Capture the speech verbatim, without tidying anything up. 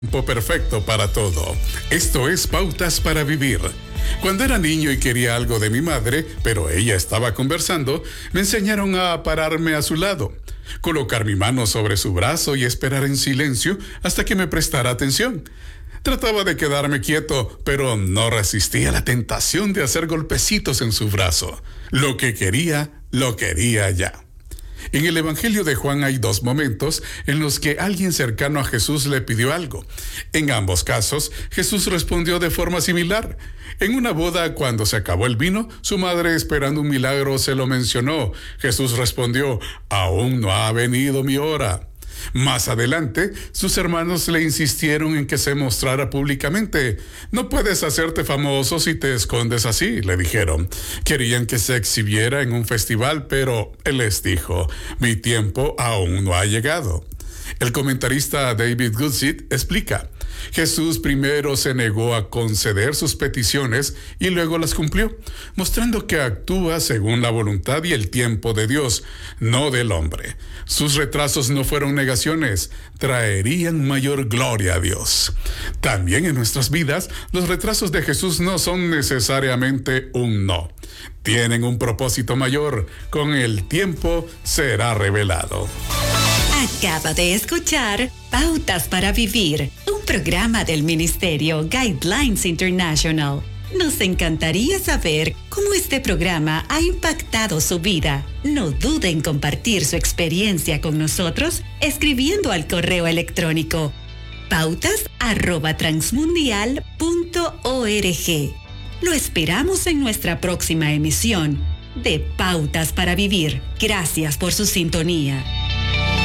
Tiempo perfecto para todo. Esto es Pautas para Vivir. Cuando era niño y quería algo de mi madre, pero ella estaba conversando, me enseñaron a pararme a su lado, colocar mi mano sobre su brazo y esperar en silencio hasta que me prestara atención. Trataba de quedarme quieto, pero no resistía la tentación de hacer golpecitos en su brazo. Lo que quería, lo quería ya. En el Evangelio de Juan hay dos momentos en los que alguien cercano a Jesús le pidió algo. En ambos casos, Jesús respondió de forma similar. En una boda, cuando se acabó el vino, su madre, esperando un milagro, se lo mencionó. Jesús respondió: «Aún no ha venido mi hora». Más adelante, sus hermanos le insistieron en que se mostrara públicamente. «No puedes hacerte famoso si te escondes así», le dijeron. Querían que se exhibiera en un festival, pero él les dijo: «Mi tiempo aún no ha llegado». El comentarista David Guzik explica: Jesús primero se negó a conceder sus peticiones y luego las cumplió, mostrando que actúa según la voluntad y el tiempo de Dios, no del hombre. Sus retrasos no fueron negaciones, traerían mayor gloria a Dios. También en nuestras vidas, los retrasos de Jesús no son necesariamente un no. Tienen un propósito mayor. Con el tiempo será revelado. Acaba de escuchar Pautas para Vivir, un programa del Ministerio Guidelines International. Nos encantaría saber cómo este programa ha impactado su vida. No dude en compartir su experiencia con nosotros escribiendo al correo electrónico pautas arroba transmundial punto org. Lo esperamos en nuestra próxima emisión de Pautas para Vivir. Gracias por su sintonía.